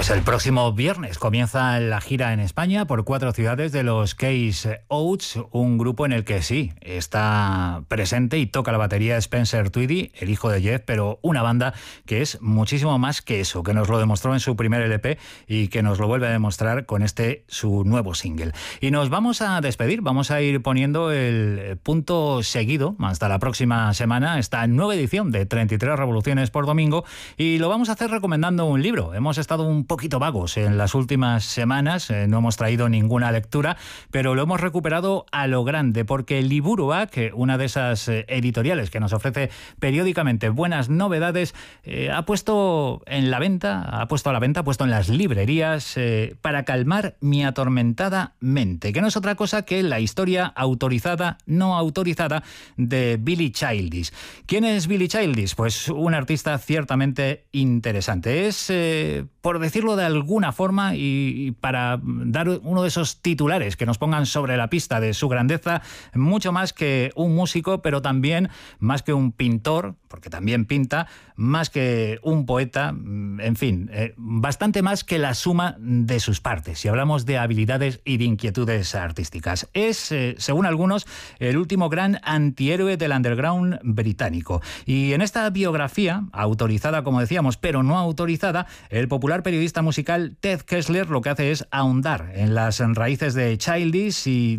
Pues el próximo viernes comienza la gira en España por 4 ciudades de los Case Oats, un grupo en el que sí, está presente y toca la batería Spencer Tweedy, el hijo de Jeff, pero una banda que es muchísimo más que eso, que nos lo demostró en su primer LP y que nos lo vuelve a demostrar con su nuevo single. Y nos vamos a despedir, vamos a ir poniendo el punto seguido hasta la próxima semana, esta nueva edición de 33 Revoluciones por Domingo, y lo vamos a hacer recomendando un libro. Hemos estado un poquito vagos en las últimas semanas, no hemos traído ninguna lectura, pero lo hemos recuperado a lo grande, porque Liburuak, una de esas editoriales que nos ofrece periódicamente buenas novedades, ha puesto a la venta, ha puesto en las librerías Para calmar mi atormentada mente, que no es otra cosa que la historia autorizada, no autorizada de Billy Childish. ¿Quién es Billy Childish? Pues un artista ciertamente interesante. Es, por decirlo de alguna forma, y para dar uno de esos titulares que nos pongan sobre la pista de su grandeza, mucho más que un músico, pero también más que un pintor, porque también pinta, más que un poeta, en fin, bastante más que la suma de sus partes, si hablamos de habilidades y de inquietudes artísticas. Es, según algunos, el último gran antihéroe del underground británico. Y en esta biografía, autorizada como decíamos, pero no autorizada, el popular periodista musical Ted Kessler lo que hace es ahondar en las raíces de Childish y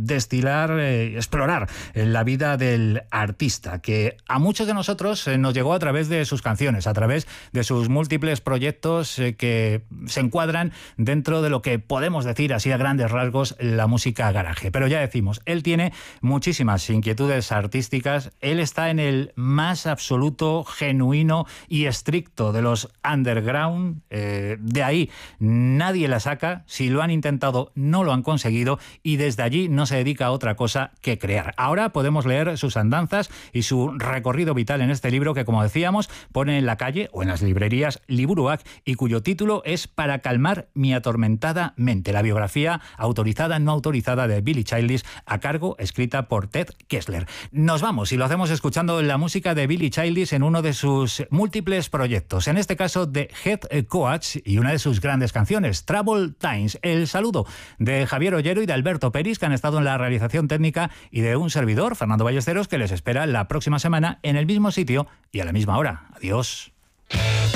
explorar la vida del artista, que a muchos de nosotros nos llegó a través de sus canciones, a través de sus múltiples proyectos que se encuadran dentro de lo que podemos decir así a grandes rasgos la música garaje. Pero ya decimos, él tiene muchísimas inquietudes artísticas, él está en el más absoluto, genuino y estricto de los underground, de ahí nadie la saca, si lo han intentado no lo han conseguido y desde allí no se dedica a otra cosa que crear. Ahora podemos leer sus andanzas y su recorrido vital en este libro que, como decíamos, pone en la calle o en las librerías Liburuak y cuyo título es Para calmar mi atormentada mente, la biografía autorizada, no autorizada de Billy Childish, a cargo, escrita por Ted Kessler. Nos vamos y lo hacemos escuchando la música de Billy Childish en uno de sus múltiples proyectos, en este caso de Head Coach y una de sus grandes canciones, Troubled Times. El saludo de Javier Ollero y de Alberto Peris, que han estado en la realización técnica, y de un servidor, Fernando Ballesteros, que les espera la próxima semana en el mismo sitio y a la misma hora. Adiós.